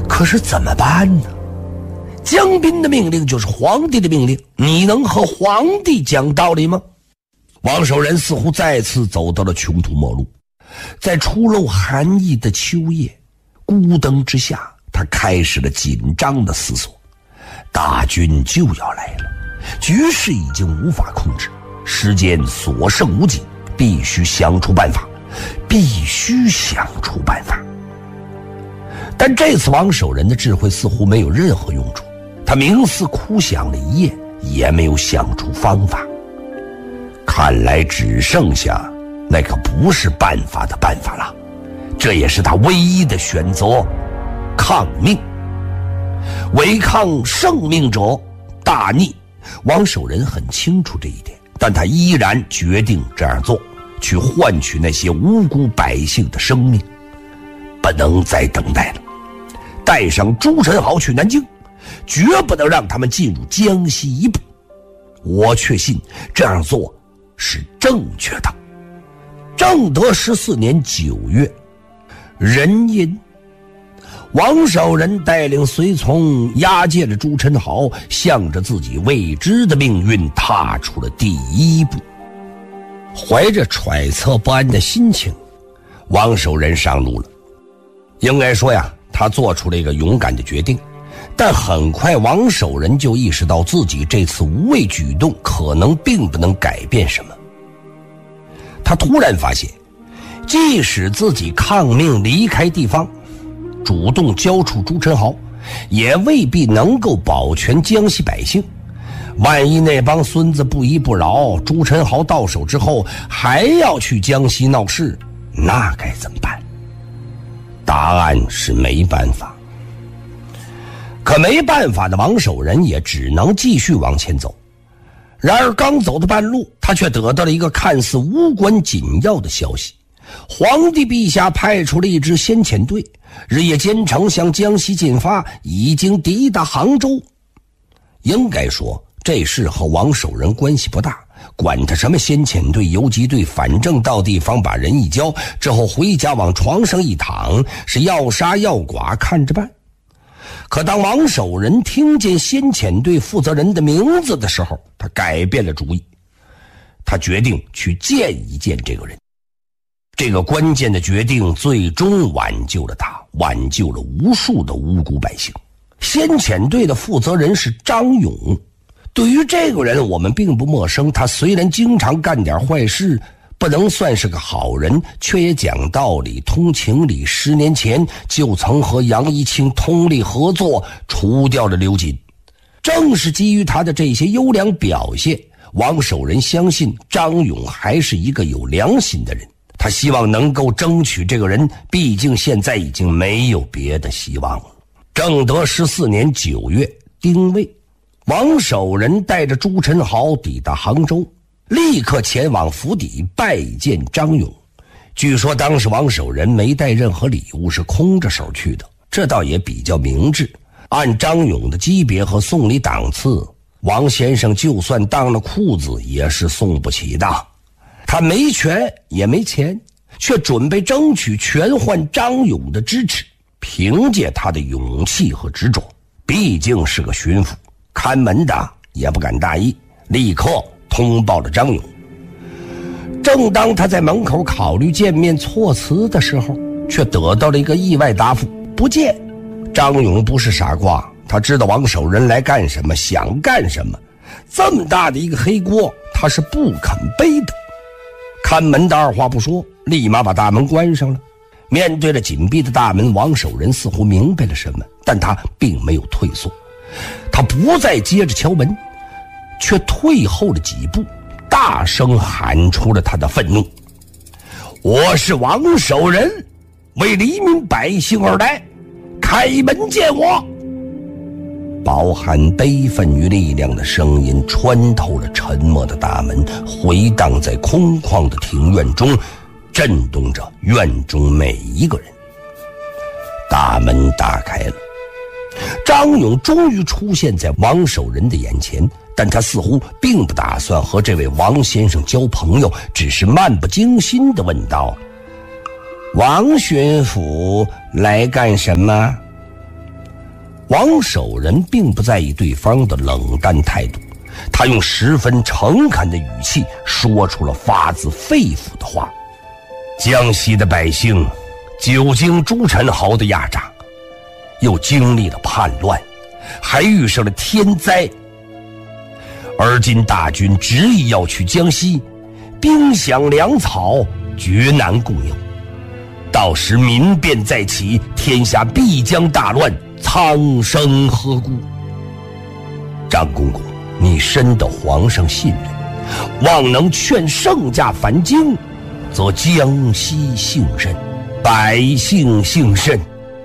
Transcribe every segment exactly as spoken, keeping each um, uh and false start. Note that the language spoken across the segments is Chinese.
可是怎么办呢？将兵的命令就是皇帝的命令，你能和皇帝讲道理吗？王守仁似乎再次走到了穷途末路，在初露寒意的秋夜，孤灯之下，他开始了紧张的思索。大军就要来了，局势已经无法控制，时间所剩无几，必须想出办法，必须想出办法。但这次王守仁的智慧似乎没有任何用处，他冥思苦想了一夜，也没有想出方法。看来只剩下那个不是办法的办法了，这也是他唯一的选择——抗命。违抗圣命者大逆，王守仁很清楚这一点，但他依然决定这样做，去换取那些无辜百姓的生命。不能再等待了，带上朱宸濠去南京，绝不能让他们进入江西一步。我确信这样做是正确的。正德十四年九月，壬寅，王守仁带领随从押解了朱宸濠，向着自己未知的命运踏出了第一步。怀着揣测不安的心情，王守仁上路了。应该说呀，他做出了一个勇敢的决定，但很快王守仁就意识到自己这次无谓举动可能并不能改变什么。他突然发现，即使自己抗命离开地方，主动交出朱宸濠，也未必能够保全江西百姓。万一那帮孙子不依不饶，朱宸濠到手之后还要去江西闹事，那该怎么办？答案是没办法。可没办法的王守仁也只能继续往前走。然而刚走到半路，他却得到了一个看似无关紧要的消息：皇帝陛下派出了一支先遣队，日夜兼程向江西进发，已经抵达杭州。应该说这事和王守仁关系不大，管他什么先遣队游击队，反正到地方把人一交之后回家往床上一躺，是要杀要剐看着办。可当王守仁听见先遣队负责人的名字的时候，他改变了主意。他决定去见一见这个人。这个关键的决定最终挽救了他，挽救了无数的无辜百姓。先遣队的负责人是张勇。对于这个人我们并不陌生，他虽然经常干点坏事，不能算是个好人，却也讲道理通情理。十年前就曾和杨一清通力合作，除掉了刘瑾。正是基于他的这些优良表现，王守仁相信张勇还是一个有良心的人。他希望能够争取这个人，毕竟现在已经没有别的希望了。正德十四年九月丁未，王守仁带着朱宸濠抵达杭州，立刻前往府邸拜见张勇。据说当时王守仁没带任何礼物，是空着手去的，这倒也比较明智。按张勇的级别和送礼档次，王先生就算当了裤子也是送不起的。他没权也没钱，却准备争取全换张勇的支持。凭借他的勇气和执着，毕竟是个巡抚，看门的也不敢大意，立刻通报了张勇。正当他在门口考虑见面措辞的时候，却得到了一个意外答复：不见。张勇不是傻瓜，他知道王守仁来干什么，想干什么，这么大的一个黑锅他是不肯背的。看门的二话不说，立马把大门关上了。面对着紧闭的大门，王守仁似乎明白了什么，但他并没有退缩。他不再接着敲门，却退后了几步，大声喊出了他的愤怒：我是王守仁，为黎民百姓而来，开门见我！饱含悲愤与力量的声音穿透了沉默的大门，回荡在空旷的庭院中，震动着院中每一个人。大门打开了，张勇终于出现在王守仁的眼前，但他似乎并不打算和这位王先生交朋友，只是漫不经心地问道：王巡抚来干什么？ 王守仁并不在意对方的冷淡态度，他用十分诚恳的语气说出了发自肺腑的话：江西的百姓久经朱宸濠的压榨，又经历了叛乱，还遇上了天灾，而今大军执意要去江西，兵饷粮草绝难供应，到时民变再起，天下必将大乱，苍生何辜？张公公，你深得皇上信任，望能劝圣驾返京，则江西幸甚，百姓幸甚。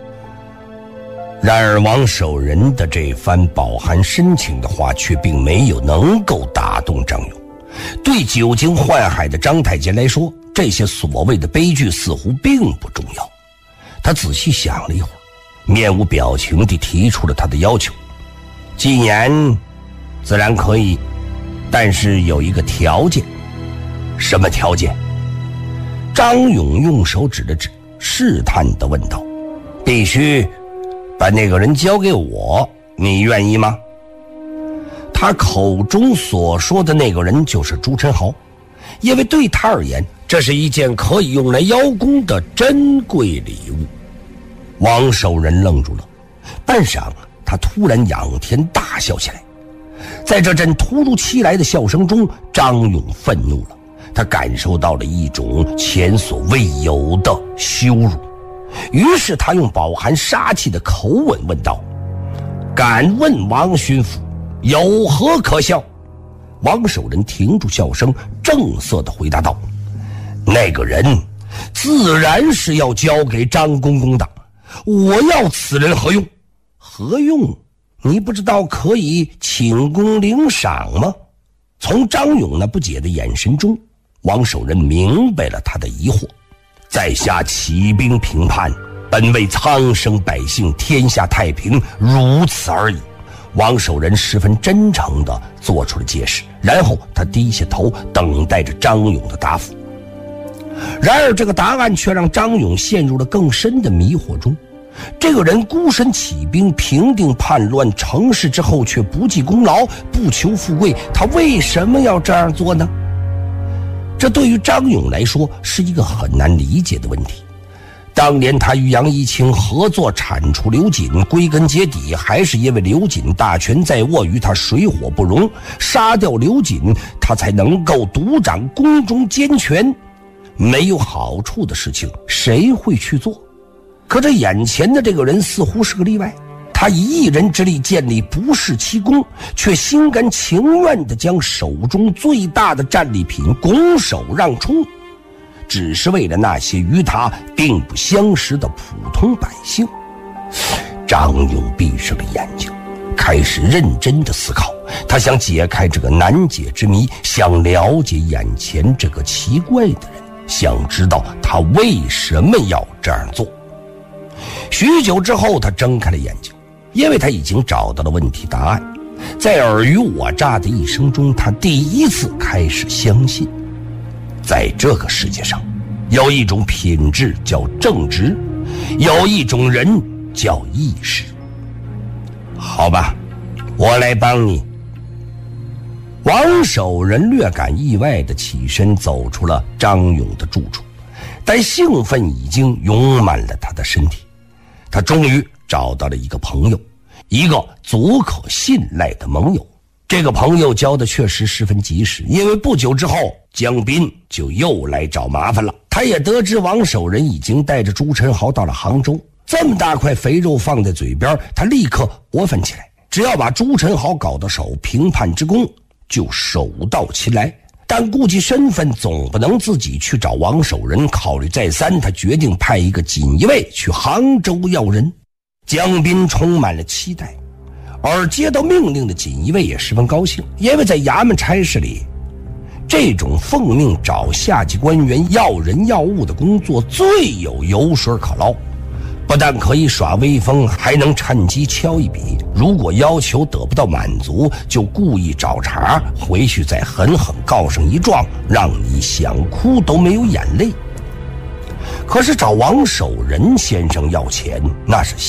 然而王守仁的这番饱含深情的话却并没有能够打动张勇。对久经宦海的张太监来说，这些所谓的悲剧似乎并不重要。他仔细想了一会儿，面无表情地提出了他的要求。进言自然可以，但是有一个条件。什么条件？张勇用手指了指，试探地问道：必须把那个人交给我，你愿意吗？他口中所说的那个人就是朱宸濠，因为对他而言，这是一件可以用来邀功的珍贵礼物。王守仁愣住了，半晌他突然仰天大笑起来。在这阵突如其来的笑声中，张勇愤怒了，他感受到了一种前所未有的羞辱。于是他用饱含杀气的口吻问道：敢问王巡抚有何可笑？王守仁停住笑声，正色地回答道：那个人自然是要交给张公公的，我要此人何用？何用？你不知道可以请功领赏吗？从张勇那不解的眼神中，王守仁明白了他的疑惑。在下起兵平叛，本为苍生百姓天下太平，如此而已。王守仁十分真诚地做出了解释，然后他低下头等待着张勇的答复。然而这个答案却让张勇陷入了更深的迷惑中。这个人孤身起兵平定叛乱成事之后，却不计功劳，不求富贵，他为什么要这样做呢？这对于张勇来说是一个很难理解的问题。当年他与杨一清合作铲除刘瑾，归根结底还是因为刘瑾大权在握，与他水火不容，杀掉刘瑾，他才能够独掌宫中监权。没有好处的事情谁会去做？可这眼前的这个人似乎是个例外，他以一人之力建立不世奇功，却心甘情愿地将手中最大的战利品拱手让出，只是为了那些与他并不相识的普通百姓。张勇闭上了眼睛，开始认真地思考，他想解开这个难解之谜，想了解眼前这个奇怪的人，想知道他为什么要这样做。许久之后，他睁开了眼睛，因为他已经找到了问题答案。在尔虞我诈的一生中，他第一次开始相信，在这个世界上有一种品质叫正直，有一种人叫义士。好吧，我来帮你。王守仁略感意外地起身走出了张勇的住处，但兴奋已经涌满了他的身体。他终于找到了一个朋友，一个足可信赖的盟友。这个朋友交的确实十分及时，因为不久之后江彬就又来找麻烦了。他也得知王守仁已经带着朱宸濠到了杭州，这么大块肥肉放在嘴边，他立刻窝分起来，只要把朱宸濠搞到手，平叛之功就手到擒来。但顾及身份，总不能自己去找王守仁。考虑再三，他决定派一个锦衣卫去杭州要人。江彬充满了期待，而接到命令的锦衣卫也十分高兴，因为在衙门差事里，这种奉命找下级官员要人要物的工作最有油水可捞，不但可以耍威风，还能趁机敲一笔。如果要求得不到满足，就故意找茬，回去再狠狠告上一状，让你想哭都没有眼泪。可是找王守仁先生要钱，那是